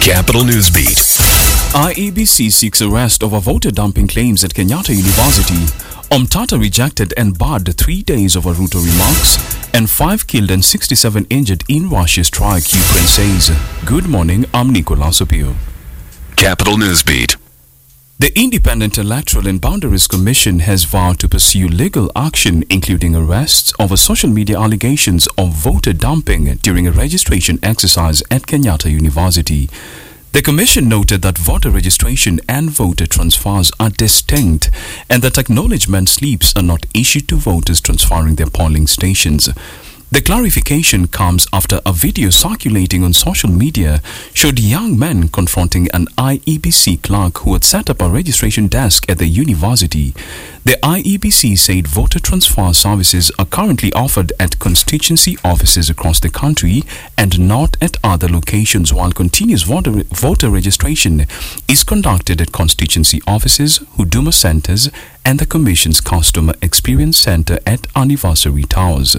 Capital Newsbeat. IEBC seeks arrest over voter dumping claims at Kenyatta University. Omtata rejected and barred 3 days of Ruto remarks, and 5 killed and 67 injured in Russia's strike, Ukraine says. Good morning, I'm Nicolas Opio. Capital Newsbeat. The Independent Electoral and Boundaries Commission has vowed to pursue legal action, including arrests over social media allegations of voter dumping during a registration exercise at Kenyatta University. The Commission noted that voter registration and voter transfers are distinct and that acknowledgement slips are not issued to voters transferring their polling stations. The clarification comes after a video circulating on social media showed young men confronting an IEBC clerk who had set up a registration desk at the university. The IEBC said voter transfer services are currently offered at constituency offices across the country and not at other locations, while continuous voter registration is conducted at constituency offices, Huduma centers, and the Commission's Customer Experience Center at Anniversary Towers.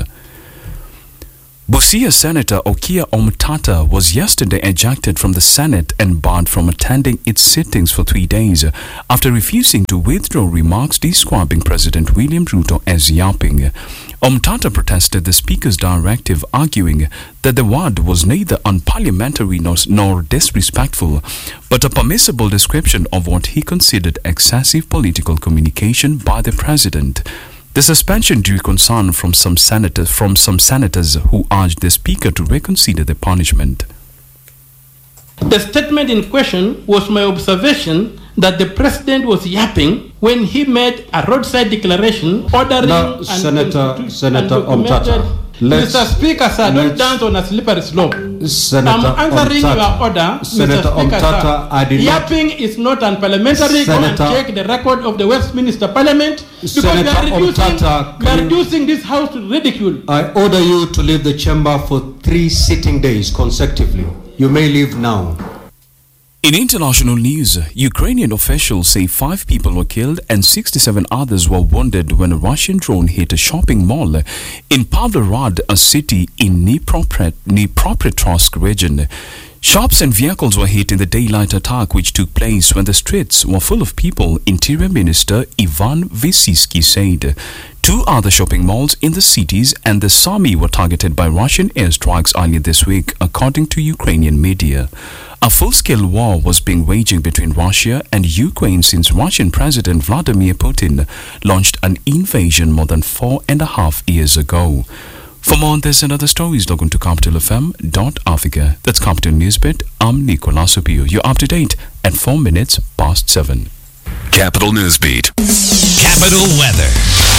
Busia Senator Okiya Omtata was yesterday ejected from the Senate and barred from attending its sittings for 3 days after refusing to withdraw remarks describing President William Ruto as yapping. Omtata protested the Speaker's directive, arguing that the word was neither unparliamentary nor disrespectful, but a permissible description of what he considered excessive political communication by the President. The suspension drew concern from some senators who urged the Speaker to reconsider the punishment. The statement in question was my observation that the President was yapping when he made a roadside declaration ordering... Now, Senator Omtata, Mr. Speaker, sir, don't dance on a slippery slope. Senator I'm answering Omtata, your order, Senator Mr. Speaker, Omtata, I did not... Yapping is not unparliamentary. Go and check the record of the Westminster Parliament, because Senator we are reducing this House to ridicule. I order you to leave the chamber for 3 sitting days consecutively. You may leave now. In international news, Ukrainian officials say 5 people were killed and 67 others were wounded when a Russian drone hit a shopping mall in Pavlorad, a city in Dnipropetrovsk region. Shops and vehicles were hit in the daylight attack, which took place when the streets were full of people, Interior Minister Ivan Vysitsky said. 2 other shopping malls in the cities and the Sami were targeted by Russian airstrikes earlier this week, according to Ukrainian media. A full-scale war was being waging between Russia and Ukraine since Russian President Vladimir Putin launched an invasion more than 4.5 years ago. For more on this and other stories, log on to capitalfm.africa. That's Capital Newsbeat. I'm Nicolas Opio. You're up to date at 4 minutes past 7. Capital Newsbeat. Capital Weather.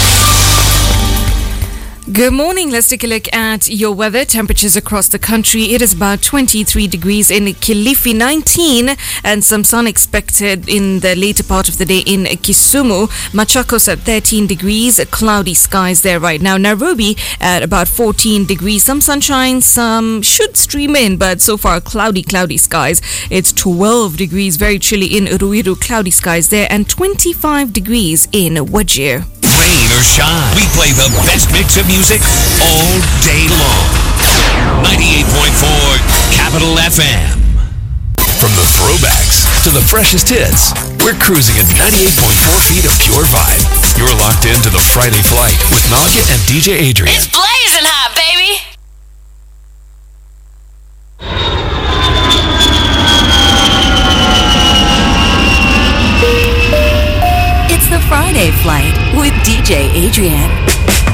Good morning. Let's take a look at your weather. Temperatures across the country. It is about 23 degrees in Kilifi, 19, and some sun expected in the later part of the day in Kisumu. Machakos at 13 degrees, cloudy skies there right now. Nairobi at about 14 degrees. Some sunshine, some should stream in, but so far cloudy skies. It's 12 degrees, very chilly in Ruiru, cloudy skies there, and 25 degrees in Wajir. Rain or shine, we play the best mix of music all day long. 98.4 Capital FM. From the throwbacks to the freshest hits, we're cruising at 98.4 feet of pure vibe. You're locked into the Friday Flight with Nagia and DJ Adrian. It's blazing hot, baby! It's the Friday Flight with DJ Adrian.